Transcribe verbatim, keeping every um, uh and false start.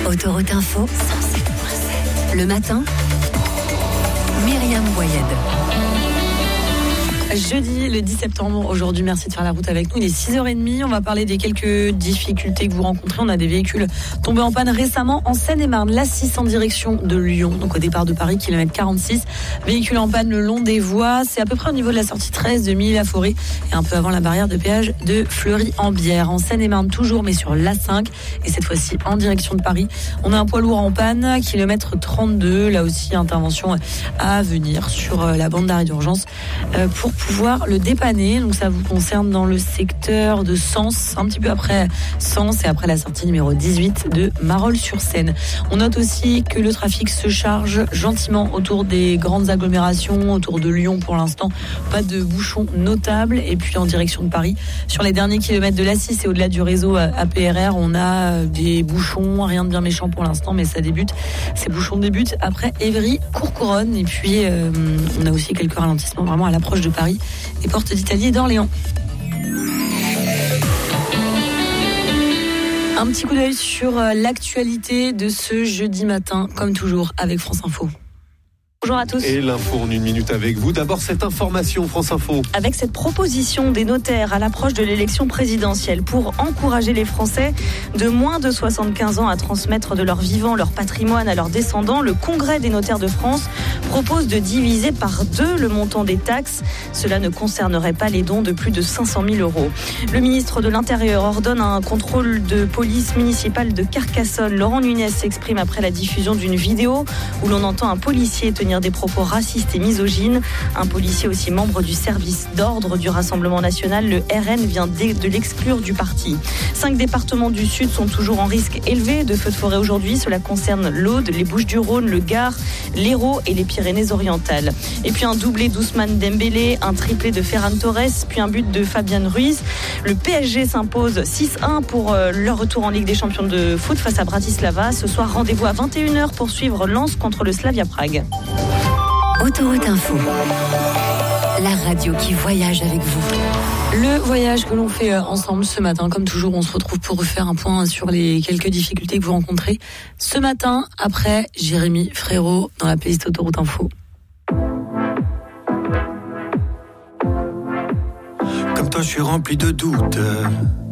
Autoroute Info, cent sept virgule sept. Le matin, Myriam Boyed. Jeudi, le dix septembre, aujourd'hui, merci de faire la route avec nous. Il est six heures trente, on va parler des quelques difficultés que vous rencontrez. On a des véhicules tombés en panne récemment en Seine-et-Marne, l'A six en direction de Lyon, donc au départ de Paris, kilomètre quarante-six. Véhicules en panne le long des voies, c'est à peu près au niveau de la sortie treize de Milly-la-Forêt et un peu avant la barrière de péage de Fleury-en-Bière. En Seine-et-Marne toujours, mais sur l'A cinq et cette fois-ci en direction de Paris. On a un poids lourd en panne, kilomètre trente-deux, là aussi intervention à venir sur la bande d'arrêt d'urgence pour pouvoir le dépanner. Donc ça vous concerne dans le secteur de Sens, un petit peu après Sens et après la sortie numéro dix-huit de Marolles-sur-Seine. On note aussi que le trafic se charge gentiment autour des grandes agglomérations, autour de Lyon pour l'instant. Pas de bouchons notables. Et puis en direction de Paris, sur les derniers kilomètres de l'A six et au-delà du réseau A P R R, on a des bouchons, rien de bien méchant pour l'instant, mais ça débute. Ces bouchons débutent après Évry, Courcouronnes. Et puis euh, on a aussi quelques ralentissements vraiment à l'approche de Paris et portes d'Italie et d'Orléans. Un petit coup d'œil sur l'actualité de ce jeudi matin, comme toujours avec France Info. Bonjour à tous. Et l'info en une minute avec vous. D'abord cette information France Info. Avec cette proposition des notaires à l'approche de l'élection présidentielle pour encourager les Français de moins de soixante-quinze ans à transmettre de leur vivant leur patrimoine à leurs descendants, le Congrès des notaires de France propose de diviser par deux le montant des taxes. Cela ne concernerait pas les dons de plus de cinq cent mille euros. Le ministre de l'Intérieur ordonne un contrôle de police municipale de Carcassonne. Laurent Nunez s'exprime après la diffusion d'une vidéo où l'on entend un policier tenir des propos racistes et misogynes. Un policier aussi membre du service d'ordre du Rassemblement national, le R N, vient de l'exclure du parti. Cinq départements du Sud sont toujours en risque élevé de feux de forêt aujourd'hui. Cela concerne l'Aude, les Bouches-du-Rhône, le Gard, l'Hérault et les Pyrénées-Orientales. Et puis un doublé d'Ousmane Dembélé, un triplé de Ferran Torres, puis un but de Fabian Ruiz. Le P S G s'impose six un pour leur retour en Ligue des Champions de foot face à Bratislava. Ce soir, rendez-vous à vingt et une heures pour suivre Lens contre le Slavia Prague. Autoroute Info, la radio qui voyage avec vous. Le voyage que l'on fait ensemble ce matin, comme toujours, on se retrouve pour refaire un point sur les quelques difficultés que vous rencontrez ce matin, après Jérémy Frérot dans la playlist Autoroute Info. Comme toi, je suis rempli de doutes.